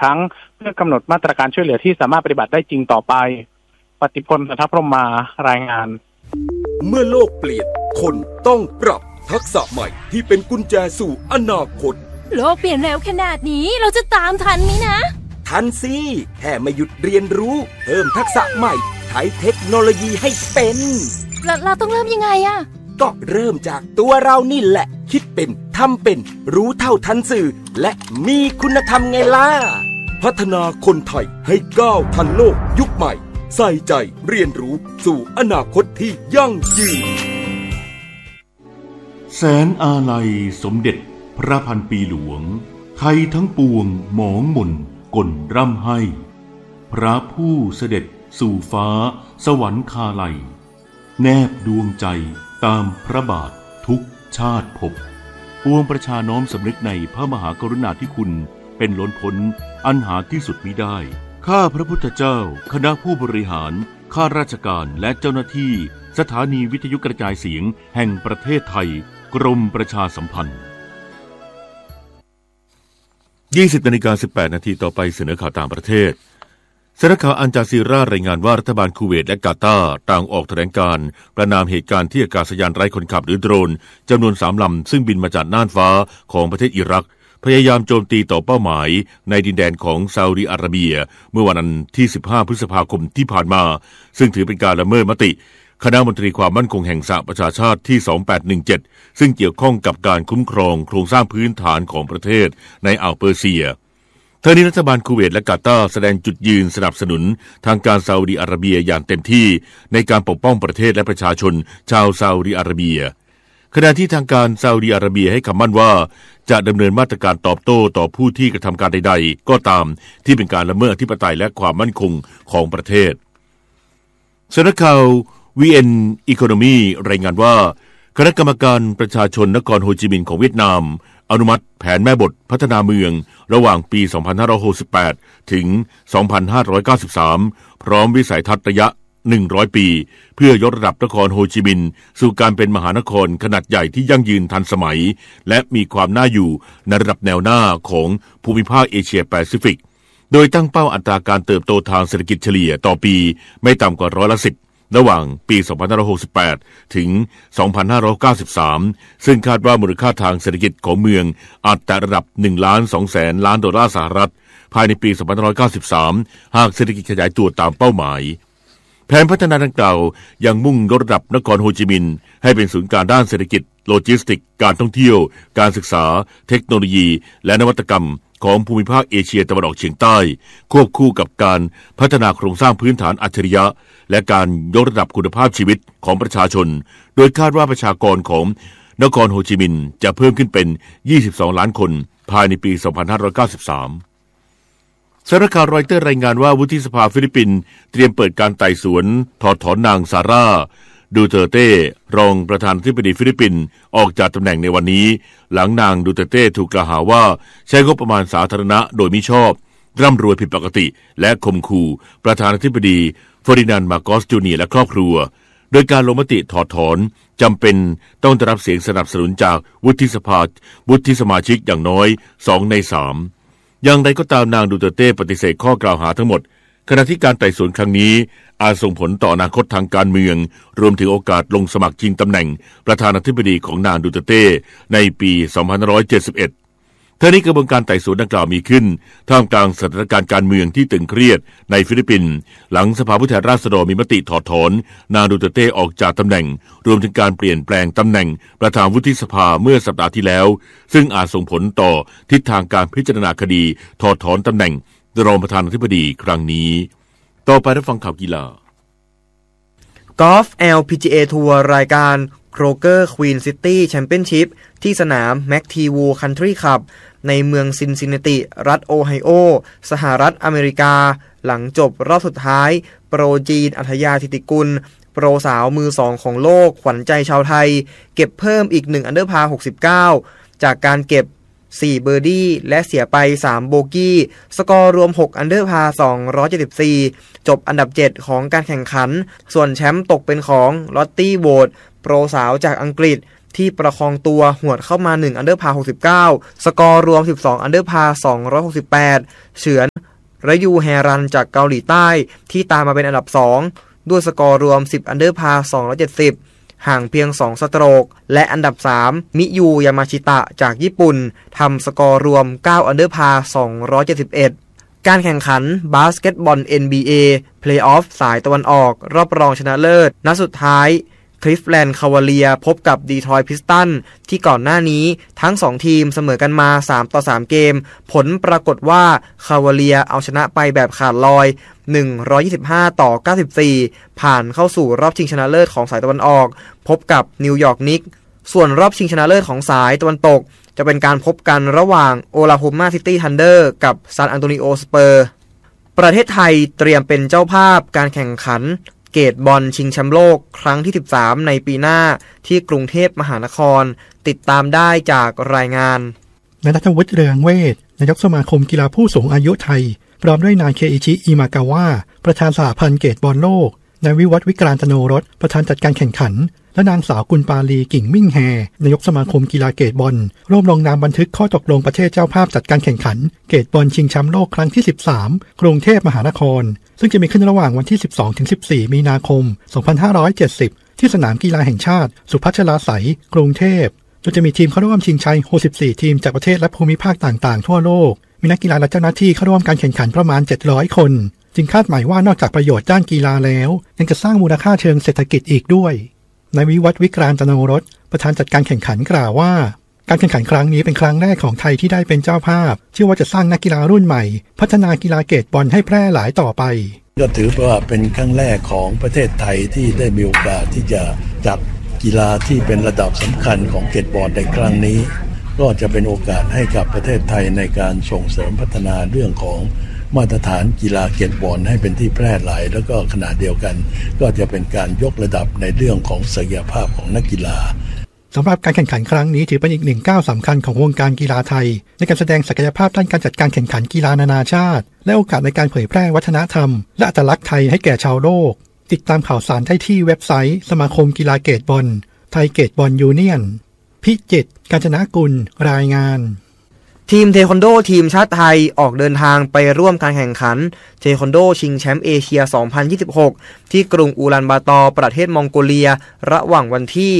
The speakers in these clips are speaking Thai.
รั้งเพื่อกำหนดมาตรการช่วยเหลือที่สามารถปฏิบัติได้จริงต่อไปปฏิพล สัทธพรหมารายงานเมื่อโลกเปลี่ยนคนต้องปรับทักษะใหม่ที่เป็นกุญแจสู่อนาคตโลกเปลี่ยนเร็วขนาดนี้เราจะตามทันไหมนะทันสิแค่ไม่หยุดเรียนรู้เพิ่มทักษะใหม่ใช้เทคโนโลยีให้เป็นเราต้องเริ่มยังไงอะก็เริ่มจากตัวเรานี่แหละคิดเป็นทำเป็นรู้เท่าทันสื่อและมีคุณธรรมไงล่ะพัฒนาคนไทยให้ก้าวทันโลกยุคใหม่ใส่ใจเรียนรู้สู่อนาคตที่ยั่งยืนแสนอาลัยสมเด็จพระพันปีหลวงไทยทั้งปวงหมองหม่นก่นร่ำให้พระผู้เสด็จสู่ฟ้าสวรรคาลัยแนบดวงใจตามพระบาททุกชาติภพปวงประชาน้อมสำนึกในพระมหากรุณาธิคุณเป็นล้นพ้นอันหาที่สุดมิได้ข้าพระพุทธเจ้าคณะผู้บริหารข้าราชการและเจ้าหน้าที่สถานีวิทยุกระจายเสียงแห่งประเทศไทยกรมประชาสัมพันธ์ 20:18 นาทีต่อไปเสนอข่าวต่างประเทศสำนักข่าวอัลจาซีรารายงานว่ารัฐบาลคูเวตและกาตาร์ต่างออกแถลงการณ์ประณามเหตุการณ์ที่อากาศยานไร้คนขับหรือโดรนจำนวน3 ลำซึ่งบินมาจากน่านฟ้าของประเทศอิรักพยายามโจมตีต่อเป้าหมายในดินแดนของซาอุดิอาระเบียเมื่อวันที่15 พฤษภาคมที่ผ่านมาซึ่งถือเป็นการละเมิดมติคณะมนตรีความมั่นคงแห่งสหประชาชาติที่2817ซึ่งเกี่ยวข้องกับการคุ้มครองโครงสร้างพื้นฐานของประเทศในอ่าวเปอร์เซียทั้งนี้รัฐบาลคูเวตและกาตาร์แสดงจุดยืนสนับสนุนทางการซาอุดิอาระเบียอย่างเต็มที่ในการปกป้องประเทศและประชาชนชาวซาอุดิอาระเบียขณะที่ทางการซาอุดิอาระเบียให้คำมั่นว่าจะดำเนินมาตรการตอบโต้ต่อผู้ที่กระทำการใดๆก็ตามที่เป็นการละเมิดอธิปไตยและความมั่นคงของประเทศสำนักข่าว VN Economy รายงานว่าคณะกรรมการประชาชนนครโฮจิมินห์ของเวียดนามอนุมัติแผนแม่บทพัฒนาเมืองระหว่างปี 2568 ถึง 2593 พร้อมวิสัยทัศน์ระยะ100 ปีเพื่อยกระดับนครโฮจิมินห์สู่การเป็นมหานครขนาดใหญ่ที่ยั่งยืนทันสมัยและมีความน่าอยู่ในระดับแนวหน้าของภูมิภาคเอเชียแปซิฟิกโดยตั้งเป้าอัตราการเติบโตทางเศรษฐกิจเฉลี่ยต่อปีไม่ต่ำกว่า10%ระหว่างปี 2568 ถึง 2593 ซึ่งคาดว่ามูลค่าทางเศรษฐกิจของเมืองอาจแตะระดับ 1.2 ล้านดอลลาร์สหรัฐภายในปี 2593 หากเศรษฐกิจขยายตัวตามเป้าหมายแผนพัฒนาดังกล่าวยังมุ่งยกระดับนครโฮจิมินห์ให้เป็นศูนย์กลางด้านเศรษฐกิจโลจิสติกการท่องเที่ยวการศึกษาเทคโนโลยีและนวัตกรรมของภูมิภาคเอเชียตะวันออกเฉียงใต้ควบคู่กับการพัฒนาโครงสร้างพื้นฐานอัจฉริยะและการยกระดับคุณภาพชีวิตของประชาชนโดยคาดว่าประชากรของนครโฮจิมินห์จะเพิ่มขึ้นเป็น22 ล้านคนภายในปี 2593สำนักข่าวรอยเตอร์รายงานว่าวุฒิสภาฟิลิปปินส์เตรียมเปิดการไต่สวนถอดถอนนางซาร่าดูเตอร์เต้รองประธานาธิบดีฟิลิปปินส์ออกจากตำแหน่งในวันนี้หลังนางดูเตอร์เต้ถูกกล่าวหาว่าใช้งบประมาณสาธารณะโดยมิชอบร่ำรวยผิดปกติและข่มขู่ประธานาธิบดีเฟอร์ดินานด์มาโกสจูเนียร์และครอบครัวโดยการลงมติถอดถอนจำเป็นต้องได้รับเสียงสนับสนุนจากวุฒิสมาชิกอย่างน้อย2 ใน 3อย่างไรก็ตามนางดูเตอร์เต้ปฏิเสธข้อกล่าวหาทั้งหมดขณะที่การไต่สวนครั้งนี้อาจส่งผลต่ออนาคตทางการเมืองรวมถึงโอกาสลงสมัครชิงตำแหน่งประธานาธิบดีของนางดูเตอร์เต้ในปี 2571ทั้งนี้กระบวนการไต่สวนดังกล่าวมีขึ้นท่ามกลางสถานการณ์การเมืองที่ตึงเครียดในฟิลิปปินส์หลังสภาผู้แทนราษฎรมีมติถอดถอนนางดูเตอร์เต้ออกจากตำแหน่งรวมถึงการเปลี่ยนแปลงตำแหน่งประธานวุฒิสภาเมื่อสัปดาห์ที่แล้วซึ่งอาจส่งผลต่อทิศทางการพิจารณาคดีถอดถอนตำแหน่งรองประธานาธิบดีครั้งนี้ต่อไปรับฟังข่าวกีฬากอล์ฟ LPGA ทัวร์รายการโครเกอร์ควีนซิตี้แชมเปี้ยนชิพที่สนามแม็กทีวูคันทรีคลับในเมืองซินซินนาติรัฐโอไฮโอสหรัฐอเมริกาหลังจบรอบสุดท้ายโปรจีนอัธยาธิติกุลโปรสาวมือ2ของโลกขวัญใจชาวไทยเก็บเพิ่มอีก1อันเดอร์พาร์69จากการเก็บ4เบอร์ดี้และเสียไป3โบกี้สกอร์รวม6อันเดอร์พาร์274จบอันดับ7ของการแข่งขันส่วนแชมป์ตกเป็นของลอตตี้โวดโปรสาวจากอังกฤษที่ประคองตัวหวดเข้ามา1อันเดอร์พา69สกอร์รวม12อันเดอร์พา268เฉือนระยูแฮรันจากเกาหลีใต้ที่ตามมาเป็นอันดับ2ด้วยสกอร์รวม10อันเดอร์พา270ห่างเพียง2สโตรกและอันดับ3มิยูยามาชิตะจากญี่ปุ่นทำสกอร์รวม9อันเดอร์พา271การแข่งขันบาสเกตบอล NBA เพลย์ออฟสายตะวันออกรอบรองชนะเลิศนัดสุดท้ายคลิฟแลนด์คาวาเลียพบกับดีทรอยต์พิสตันที่ก่อนหน้านี้ทั้ง2ทีมเสมอกันมา3-3เกมผลปรากฏว่าคาวาเลียเอาชนะไปแบบขาดลอย125-94ผ่านเข้าสู่รอบชิงชนะเลิศของสายตะวันออกพบกับนิวยอร์กนิกส์ส่วนรอบชิงชนะเลิศของสายตะวันตกจะเป็นการพบกันระหว่างโอลาโฮมาซิตี้ทันเดอร์กับซานอันโตนิโอสเปอร์ประเทศไทยเตรียมเป็นเจ้าภาพการแข่งขันเกตบอลชิงแชมป์โลกครั้งที่13ในปีหน้าที่กรุงเทพมหานครติดตามได้จากรายงานนายณัฐวุฒิเรืองเวชนายกสมาคมกีฬาผู้สูงอายุไทยพร้อมด้วยนายเคอิชิอิมากาวะประธานสหพันธ์เกตบอลโลกนายวิวัฒน์วิกรานตโนรสประธานจัดการแข่งขันและนางสาวกุลปาลีกิ่งมิ่งแฮนายกสมาคมกีฬาเกตบอลร่วมลงนามบันทึกข้อตกลงประเทศเจ้าภาพจัดการแข่งขันเกตบอลชิงแชมป์โลกครั้งที่13กรุงเทพมหานครซึ่งจะมีขึ้นระหว่างวันที่ 12-14 มีนาคม 2570 ที่สนามกีฬาแห่งชาติสุพัชลาไสยกรุงเทพโดยจะมีทีมเข้าร่วมชิงชัย64ทีมจากประเทศและภูมิภาคต่างๆทั่วโลกมีนักกีฬาและเจ้าหน้าที่เข้าร่วมการแข่งขันประมาณ700คนจึงคาดหมายว่านอกจากประโยชน์ด้านกีฬาแล้วยังจะสร้างมูลค่าเชิงเศรษฐกิจอีกด้วยนายวิวัฒน์วิกรานตโนรสประธานจัดการแข่งขันกล่าวว่าการแข่งขันครั้งนี้เป็นครั้งแรกของไทยที่ได้เป็นเจ้าภาพเชื่อว่าจะสร้างนักกีฬารุ่นใหม่พัฒนากีฬาเกตบอลให้แพร่หลายต่อไปก็ถือว่าเป็นครั้งแรกของประเทศไทยที่ได้มีโอกาสที่จะจัดกีฬาที่เป็นระดับสำคัญของเกตบอลในครั้งนี้ก็จะเป็นโอกาสให้กับประเทศไทยในการส่งเสริมพัฒนาเรื่องของมาตรฐานกีฬาเกตบอลให้เป็นที่แพร่หลายแล้วก็ขณะเดียวกันก็จะเป็นการยกระดับในเรื่องของศักยภาพของนักกีฬาสำหรับการแข่งขันครั้งนี้ถือเป็นอีกหนึ่งก้าวสำคัญของวงการกีฬาไทยในการแสดงศักยภาพด้านการจัดการแข่งขันกีฬานานาชาติและโอกาสในการเผยแพร่วัฒนธรรมและอัตลักษณ์ไทยให้แก่ชาวโลกติดตามข่าวสารได้ที่เว็บไซต์สมาคมกีฬาเกตบอลไทยเกตบอลยูเนียนพิจิตรกาญจนกุลรายงานทีมเทควันโดทีมชาติไทยออกเดินทางไปร่วมการแข่งขันเทควันโดชิงแชมป์เอเชีย 2026 ที่กรุงอูลันบาตอร์ประเทศมองโกเลียระหว่างวันที่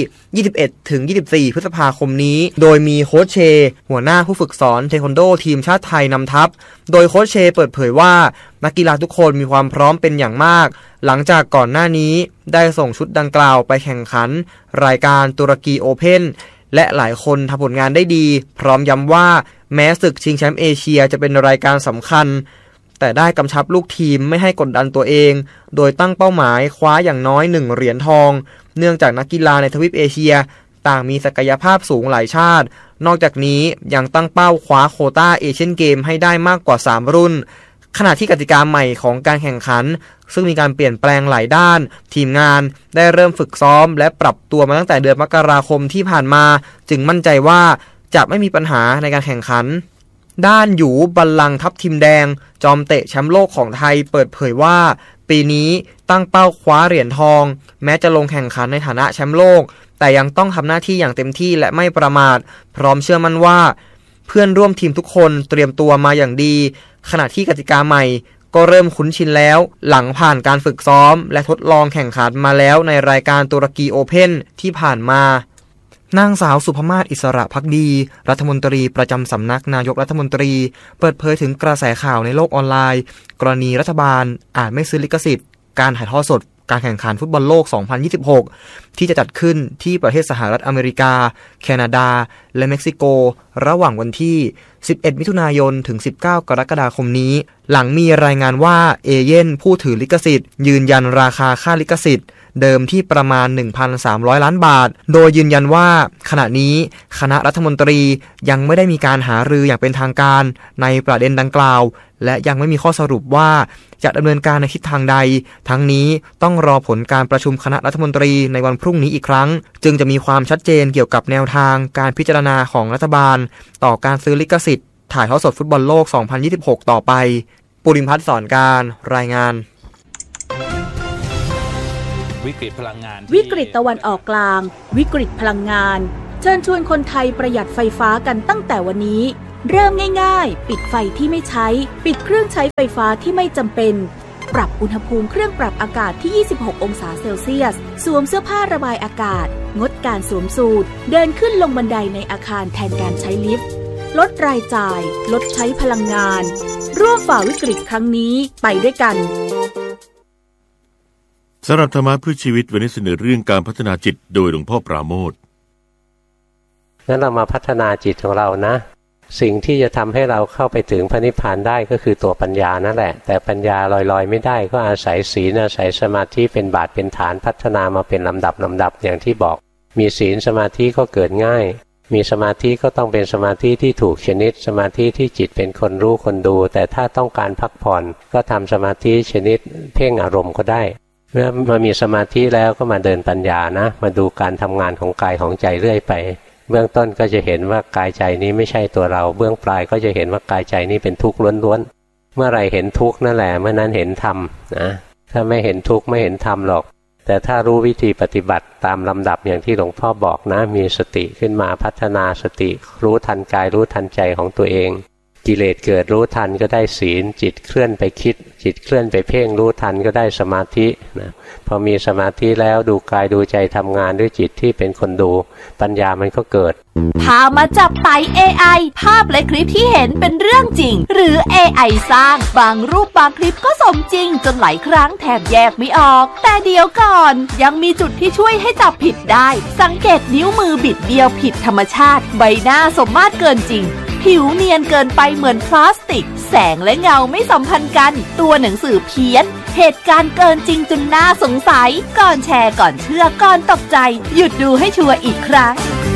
21-24 พฤษภาคมนี้โดยมีโค้ชเชหัวหน้าผู้ฝึกสอนเทควันโดทีมชาติไทยนำทัพโดยโค้ชเชเปิดเผยว่านักกีฬาทุกคนมีความพร้อมเป็นอย่างมากหลังจากก่อนหน้านี้ได้ส่งชุดดังกล่าวไปแข่งขันรายการตุรกีโอเพ่นและหลายคนทำผลงานได้ดีพร้อมย้ำว่าแม้ศึกชิงแชมป์เอเชียจะเป็นรายการสำคัญแต่ได้กำชับลูกทีมไม่ให้กดดันตัวเองโดยตั้งเป้าหมายคว้าอย่างน้อย1เหรียญทองเนื่องจากนักกีฬาในทวีปเอเชียต่างมีศักยภาพสูงหลายชาตินอกจากนี้ยังตั้งเป้าคว้าโควต้าเอเชียนเกมให้ได้มากกว่า3รุ่นขณะที่กติกาใหม่ของการแข่งขันซึ่งมีการเปลี่ยนแปลงหลายด้านทีมงานได้เริ่มฝึกซ้อมและปรับตัวมาตั้งแต่เดือนมกราคมที่ผ่านมาจึงมั่นใจว่าจะไม่มีปัญหาในการแข่งขันด้านหยูบัลลังก์ทัพทีมแดงจอมเตะแชมป์โลกของไทยเปิดเผยว่าปีนี้ตั้งเป้าคว้าเหรียญทองแม้จะลงแข่งขันในฐานะแชมป์โลกแต่ยังต้องทำหน้าที่อย่างเต็มที่และไม่ประมาทพร้อมเชื่อมั่นว่าเพื่อนร่วมทีมทุกคนเตรียมตัวมาอย่างดีขณะที่กติกาใหม่ก็เริ่มคุ้นชินแล้วหลังผ่านการฝึกซ้อมและทดลองแข่งขันมาแล้วในรายการตุรกีโอเพ่นที่ผ่านมานางสาวสุภมาศอิสระภักดีรัฐมนตรีประจำสำนักนายกรัฐมนตรีเปิดเผยถึงกระแสข่าวในโลกออนไลน์กรณีรัฐบาลอาจไม่ซื้อลิขสิทธิ์การถ่ายทอดสดการแข่งขันฟุตบอลโลก 2026 ที่จะจัดขึ้นที่ประเทศสหรัฐอเมริกาแคนาดาและเม็กซิโกระหว่างวันที่ 11 มิถุนายน ถึง 19 กรกฎาคมนี้หลังมีรายงานว่าเอเย่นผู้ถือลิขสิทธิ์ยืนยันราคาค่าลิขสิทธิ์เดิมที่ประมาณ 1,300 ล้านบาทโดยยืนยันว่าขณะนี้คณะรัฐมนตรียังไม่ได้มีการหารืออย่างเป็นทางการในประเด็นดังกล่าวและยังไม่มีข้อสรุปว่าจะดำเนินการในทิศทางใดทั้งนี้ต้องรอผลการประชุมคณะรัฐมนตรีในวันพรุ่งนี้อีกครั้งจึงจะมีความชัดเจนเกี่ยวกับแนวทางการพิจารณาของรัฐบาลต่อการซื้อลิขสิทธิ์ถ่ายทอดสดฟุตบอลโลก 2026 ต่อไปปุริมพัฒน์สอนการรายงานวิกฤตพลังงานวิกฤตตะวันออกกลางวิกฤตพลังงานเชิญชวนคนไทยประหยัดไฟฟ้ากันตั้งแต่วันนี้เริ่มง่ายๆปิดไฟที่ไม่ใช้ปิดเครื่องใช้ไฟฟ้าที่ไม่จำเป็นปรับอุณหภูมิเครื่องปรับอากาศที่26องศาเซลเซียสสวมเสื้อผ้าระบายอากาศงดการสวมสูทเดินขึ้นลงบันไดในอาคารแทนการใช้ลิฟต์ลดรายจ่ายลดใช้พลังงานร่วมฝ่าวิกฤตครั้งนี้ไปด้วยกันสำหรับธรรมะเพื่อชีวิตวันนี้เสนอเรื่องการพัฒนาจิตโดยหลวงพ่อปราโมทย์งั้นเรามาพัฒนาจิตของเรานะสิ่งที่จะทำให้เราเข้าไปถึงพระนิพพานได้ก็คือตัวปัญญานั่นแหละแต่ปัญญาลอยๆไม่ได้ก็อาศัยศีลอาศัยสมาธิเป็นบาทเป็นฐานพัฒนามาเป็นลำดับอย่างที่บอกมีศีลสมาธิก็เกิดง่ายมีสมาธิก็ต้องเป็นสมาธิที่ถูกชนิดสมาธิที่จิตเป็นคนรู้คนดูแต่ถ้าต้องการพักผ่อนก็ทำสมาธิชนิดเพ่งอารมณ์ก็ได้เมื่อมามีสมาธิแล้วก็มาเดินปัญญานะมาดูการทำงานของกายของใจเรื่อยไปเบื้องต้นก็จะเห็นว่ากายใจนี้ไม่ใช่ตัวเราเบื้องปลายก็จะเห็นว่ากายใจนี้เป็นทุกข์ล้วนๆเมื่อไรเห็นทุกข์นั่นแหละเมื่อนั้นเห็นธรรมนะถ้าไม่เห็นทุกข์ไม่เห็นธรรมหรอกแต่ถ้ารู้วิธีปฏิบัติตามลำดับอย่างที่หลวงพ่อบอกนะมีสติขึ้นมาพัฒนาสติรู้ทันกายรู้ทันใจของตัวเองกิเลสเกิดรู้ทันก็ได้ศีลจิตเคลื่อนไปคิดจิตเคลื่อนไปเพ่งรู้ทันก็ได้สมาธินะพอมีสมาธิแล้วดูกายดูใจทำงานด้วยจิตที่เป็นคนดูปัญญามันก็เกิดพามาจับไต่ AI ภาพและคลิปที่เห็นเป็นเรื่องจริงหรือ AI สร้างบางรูปบางคลิปก็สมจริงจนหลายครั้งแทบแยกไม่ออกแต่เดี๋ยวก่อนยังมีจุดที่ช่วยให้จับผิดได้สังเกตนิ้วมือบิดเบี้ยวผิดธรรมชาติใบหน้าสมมาตรเกินจริงผิวเนียนเกินไปเหมือนพลาสติกแสงและเงาไม่สัมพันธ์กันตัวหนังสือเพี้ยนเหตุการณ์เกินจริงจนน่าสงสัยก่อนแชร์ก่อนเชื่อก่อนตกใจหยุดดูให้ชัวร์อีกครั้ง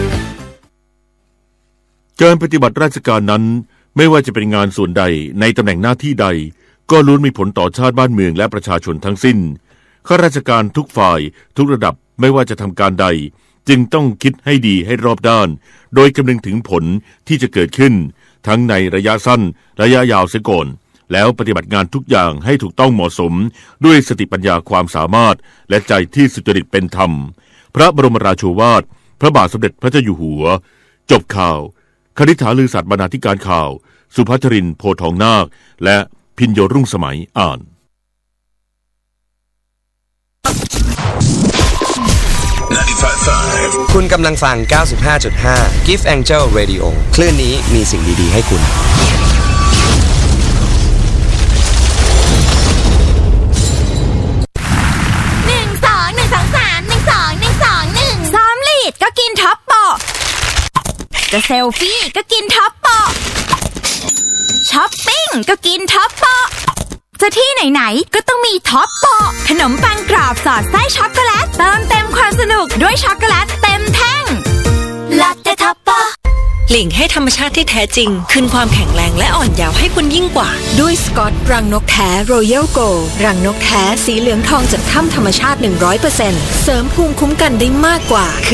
การปฏิบัติราชการนั้นไม่ว่าจะเป็นงานส่วนใดในตำแหน่งหน้าที่ใดก็ล้วนมีผลต่อชาติบ้านเมืองและประชาชนทั้งสิ้นข้าราชการทุกฝ่ายทุกระดับไม่ว่าจะทำการใดจึงต้องคิดให้ดีให้รอบด้านโดยคำนึงถึงผลที่จะเกิดขึ้นทั้งในระยะสั้นระยะยาวเสียก่อนแล้วปฏิบัติงานทุกอย่างให้ถูกต้องเหมาะสมด้วยสติปัญญาความสามารถและใจที่สุจริตเป็นธรรมพระบรมราโชวาทพระบาทสมเด็จพระเจ้าอยู่หัวจบข่าวคณิษฐาลือสัตย์บรรณาธิการข่าวสุภัชรินทร์โพธิ์ทองนาคและพิญโยรุ่งสมัยอ่านคุณกำลังฟัง 95.5 Gift Angel Radio คลื่นนี้มีสิ่งดีๆให้คุณซ้อมลีดก็กินท็อปโปะจะเซลฟี่ก็กินท็อปโปะช้อปปิ้งก็กินท็อปโปะจะที่ไหนๆก็ต้องมีท็อปโปะขนมปังกรอบสอดไส้ช็อกโกแลตเติมเต็มความสนุกด้วยช็อกโกแลตเต็มแท่งลาเต้ท็อปโปะหลิงให้ธรรมชาติที่แท้จริงคืนความแข็งแรงและอ่อนเยาว์ให้คุณยิ่งกว่าด้วยสกอตรังนกแท้ Royal Gold รังนกแท้สีเหลืองทองจากถ้ำธรรมชาติ 100% เสริมภูมิคุ้มกันได้มากกว่า